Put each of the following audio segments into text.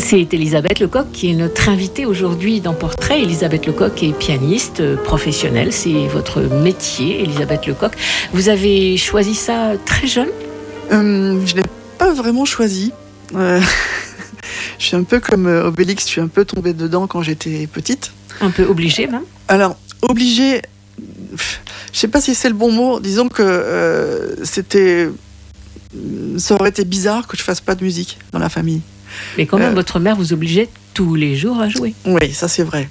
C'est Elisabeth Lecoq qui est notre invitée aujourd'hui dans Portrait. Elisabeth Lecoq est pianiste professionnelle, c'est votre métier, Elisabeth Lecoq. Vous avez choisi ça très jeune ? Je ne l'ai pas vraiment choisi. Je suis un peu comme Obélix, je suis un peu tombée dedans quand j'étais petite. Un peu obligée même ? Alors, obligée, je ne sais pas si c'est le bon mot. Disons que ça aurait été bizarre que je ne fasse pas de musique dans la famille. Mais quand même, votre mère vous obligeait tous les jours à jouer. Oui, ça c'est vrai.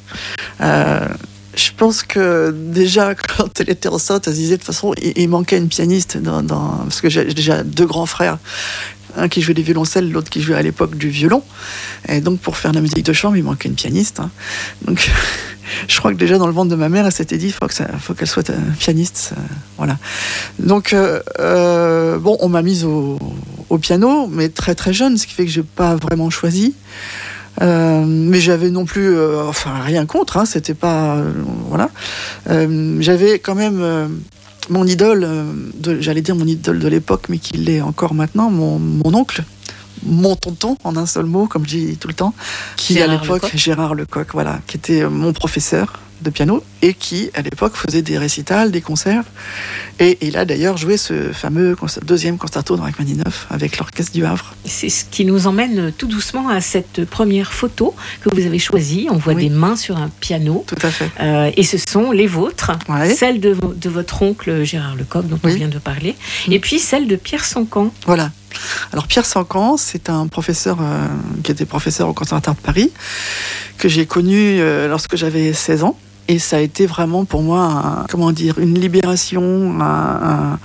Je pense que déjà, quand elle était enceinte, elle se disait de toute façon, il manquait une pianiste, parce que j'ai déjà 2 grands frères. Un qui jouait du violoncelle, l'autre qui jouait à l'époque du violon. Et donc, pour faire de la musique de chambre, il manquait une pianiste. Donc, je crois que déjà dans le ventre de ma mère, elle s'était dit, il faut qu'elle soit pianiste. Voilà. Donc, on m'a mise au piano, mais très très jeune, ce qui fait que je n'ai pas vraiment choisi. Mais j'avais non plus, rien contre. C'était pas, voilà. J'avais quand même. Mon idole, j'allais dire mon idole de l'époque, mais qui l'est encore maintenant, mon oncle, mon tonton, en un seul mot, comme je dis tout le temps, qui à l'époque, Gérard Lecoq, voilà, qui était mon professeur de piano et qui, à l'époque, faisait des récitals, des concerts. Et il a d'ailleurs joué ce fameux 2e concerto de Rachmaninoff avec l'orchestre du Havre. C'est ce qui nous emmène tout doucement à cette première photo que vous avez choisie. On voit des mains sur un piano. Tout à fait. Et ce sont les vôtres, celles de votre oncle Gérard Lecoq, dont on vient de parler, et puis celle de Pierre Sancan. Voilà. Alors Pierre Sancan, c'est un professeur qui était professeur au Conservatoire de Paris, que j'ai connu lorsque j'avais 16 ans. Et ça a été vraiment pour moi, une libération, un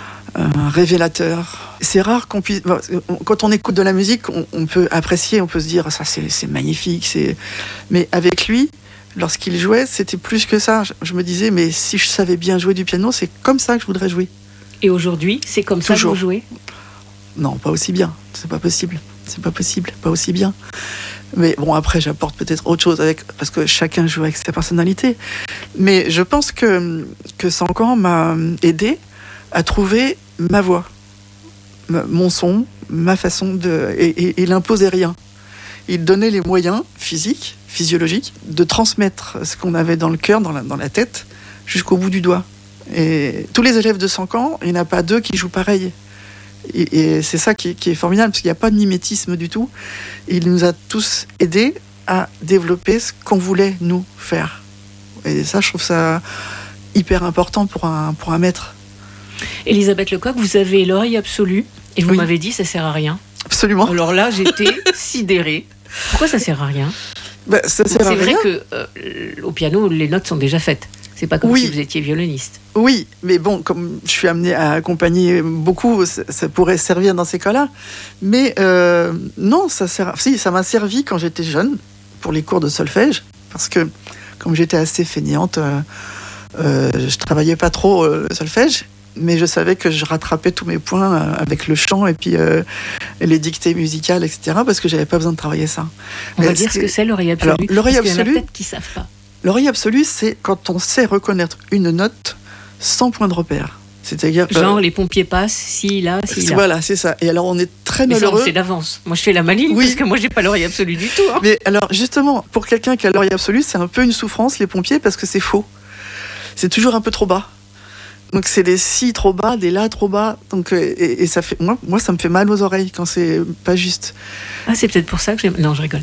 révélateur. C'est rare qu'on puisse... Quand on écoute de la musique, on peut apprécier, on peut se dire, ça c'est magnifique. Mais avec lui, lorsqu'il jouait, c'était plus que ça. Je me disais, mais si je savais bien jouer du piano, c'est comme ça que je voudrais jouer. Et aujourd'hui, c'est comme ça que vous jouez ? Non, pas aussi bien. C'est pas possible. Pas aussi bien. Mais bon, après, j'apporte peut-être autre chose parce que chacun joue avec sa personnalité. Mais je pense que Sancan m'a aidé à trouver ma voix, mon son, ma façon de... Et il n'imposait rien. Il donnait les moyens physiques, physiologiques, de transmettre ce qu'on avait dans le cœur, dans la tête, jusqu'au bout du doigt. Et tous les élèves de Sancan, il n'y en a pas 2 qui jouent pareil. Et c'est ça qui est formidable, parce qu'il n'y a pas de mimétisme du tout. Il nous a tous aidés à développer ce qu'on voulait, nous, faire. Et ça, je trouve ça hyper important pour un maître. Elisabeth Lecoq, vous avez l'oreille absolue, et vous m'avez dit, ça sert à rien. Absolument. Alors là, j'étais sidérée. Pourquoi ça sert à rien ? Ça sert à rien. C'est vrai qu'au piano, les notes sont déjà faites. C'est pas comme si vous étiez violoniste. Oui, mais bon, comme je suis amenée à accompagner beaucoup, ça pourrait servir dans ces cas-là. Mais non, ça m'a servi quand j'étais jeune, pour les cours de solfège, parce que comme j'étais assez fainéante, je travaillais pas trop le solfège, mais je savais que je rattrapais tous mes points avec le chant et puis les dictées musicales, etc., parce que j'avais pas besoin de travailler ça. On va dire ce que c'est l'oreille absolue. Alors, l'oreille absolue, parce qu'il y en a peut-être qui savent pas. L'oreille absolue, c'est quand on sait reconnaître une note sans point de repère. C'est-à-dire genre les pompiers passent, si, là. Voilà, c'est ça. Et alors on est très malheureux. Mais ça, on sait d'avance. Moi, je fais la maligne parce que moi, j'ai pas l'oreille absolue du tout. Hein. Mais alors, justement, pour quelqu'un qui a l'oreille absolue, c'est un peu une souffrance, les pompiers, parce que c'est faux. C'est toujours un peu trop bas. Donc c'est des si trop bas, des la trop bas. Donc et ça fait moi ça me fait mal aux oreilles quand c'est pas juste. Ah, c'est peut-être pour ça que j'ai... Non, je rigole.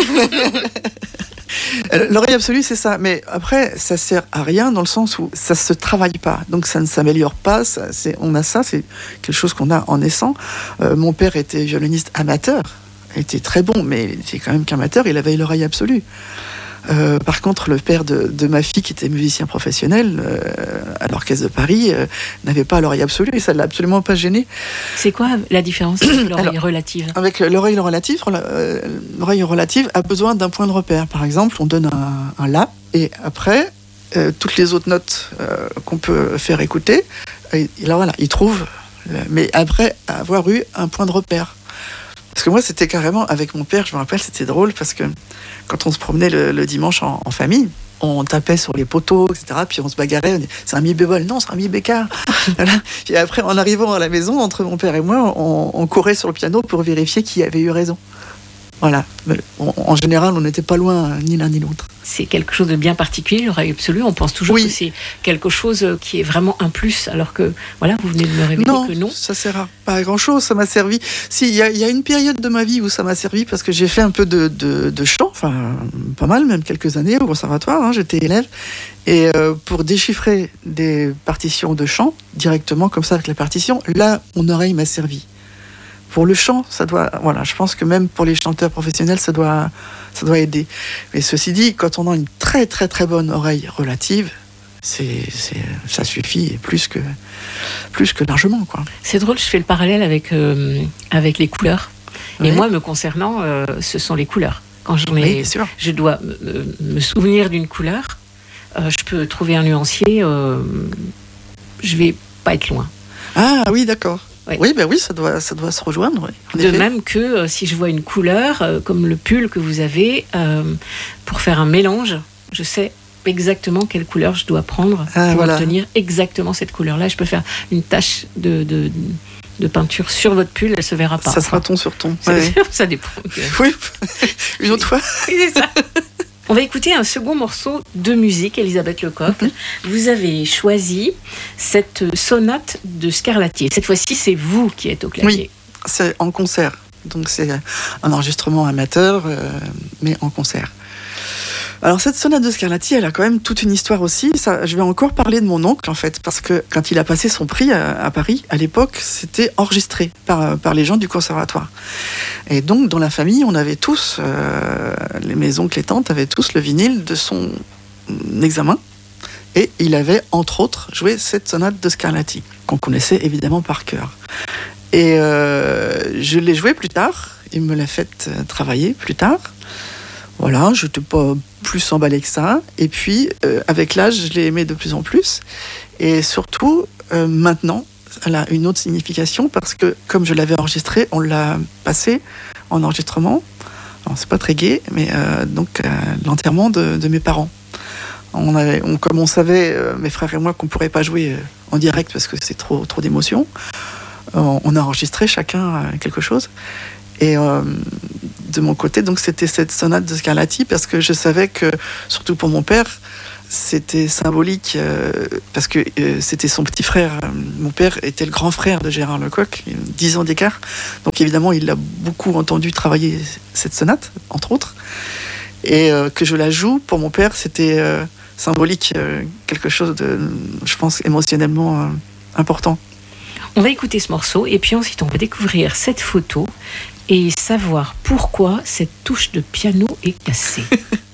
L'oreille absolue, c'est ça. Mais après, ça sert à rien dans le sens où ça se travaille pas. Donc ça ne s'améliore pas. C'est quelque chose qu'on a en naissant. Mon père était violoniste amateur. Il était très bon, mais il était quand même qu'amateur. Il avait l'oreille absolue. Par contre, le père de ma fille, qui était musicien professionnel à l'Orchestre de Paris, n'avait pas l'oreille absolue et ça ne l'a absolument pas gêné. C'est quoi la différence avec l'oreille relative ? Avec l'oreille relative, l'oreille relative a besoin d'un point de repère. Par exemple, on donne un La et après, toutes les autres notes qu'on peut faire écouter, là, voilà, il trouve, mais après avoir eu un point de repère. Parce que moi, c'était carrément, avec mon père, je me rappelle, c'était drôle, parce que quand on se promenait le dimanche en famille, on tapait sur les poteaux, etc., puis on se bagarrait, on dit, c'est un mi bémol, non, c'est un mi bécard. Voilà. Et après, en arrivant à la maison, entre mon père et moi, on courait sur le piano pour vérifier qui avait eu raison. Voilà. Mais en général, on n'était pas loin, ni l'un ni l'autre. C'est quelque chose de bien particulier, l'oreille absolue. On pense toujours Oui. que c'est quelque chose qui est vraiment un plus, alors que, voilà, vous venez de me révéler que non. Ça sert pas à grand-chose. Ça m'a servi. Si, il y a une période de ma vie où ça m'a servi parce que j'ai fait un peu de chant, enfin, pas mal, même quelques années au conservatoire. Hein, j'étais élève. Et pour déchiffrer des partitions de chant, directement, comme ça, avec la partition, là, mon oreille m'a servi. Pour le chant, ça doit, voilà, je pense que même pour les chanteurs professionnels, ça doit aider. Mais ceci dit, quand on a une très très très bonne oreille relative, ça suffit plus que largement, quoi. C'est drôle, je fais le parallèle avec les couleurs. Oui. Et moi, me concernant, ce sont les couleurs. Quand Oui, bien sûr. je dois me souvenir d'une couleur, je peux trouver un nuancier, je vais pas être loin. Ah oui, d'accord. Oui. Oui, ben oui, ça doit se rejoindre. Oui, en De effet. même que si je vois une couleur, comme le pull que vous avez, pour faire un mélange, je sais exactement quelle couleur je dois prendre pour obtenir exactement cette couleur-là. Je peux faire une tache de peinture sur votre pull, elle ne se verra pas. Ça sera ton sur ton. Ça dépend. Oui, une autre fois. Oui, c'est ça. On va écouter un second morceau de musique, Elisabeth Lecoq. Vous avez choisi cette sonate de Scarlatti. Cette fois-ci, c'est vous qui êtes au clavier. Oui, c'est en concert. Donc c'est un enregistrement amateur, mais en concert. Alors cette sonate de Scarlatti, elle a quand même toute une histoire aussi. Ça, je vais encore parler de mon oncle en fait, parce que quand il a passé son prix à Paris, à l'époque, c'était enregistré par les gens du conservatoire. Et donc dans la famille, on avait tous, mes oncles et tantes avaient tous le vinyle de son examen. Et il avait entre autres joué cette sonate de Scarlatti, qu'on connaissait évidemment par cœur. Et je l'ai joué plus tard. Il me l'a fait travailler plus tard. Voilà, je n'étais pas plus emballée que ça. Et puis, avec l'âge, je l'ai aimé de plus en plus. Et surtout, maintenant, elle a une autre signification parce que, comme je l'avais enregistrée, on l'a passée en enregistrement. Alors, c'est pas très gai, mais l'enterrement de mes parents. Comme on savait, mes frères et moi, qu'on ne pourrait pas jouer en direct parce que c'est trop d'émotions, on a enregistré chacun quelque chose. Et de mon côté, donc c'était cette sonate de Scarlatti parce que je savais que, surtout pour mon père, c'était symbolique parce que c'était son petit frère. Mon père était le grand frère de Gérard Lecoq, 10 ans d'écart. Donc évidemment, il a beaucoup entendu travailler cette sonate, entre autres. Et que je la joue, pour mon père, c'était symbolique, quelque chose de, je pense, émotionnellement important. On va écouter ce morceau et puis ensuite on va découvrir cette photo et savoir pourquoi cette touche de piano est cassée.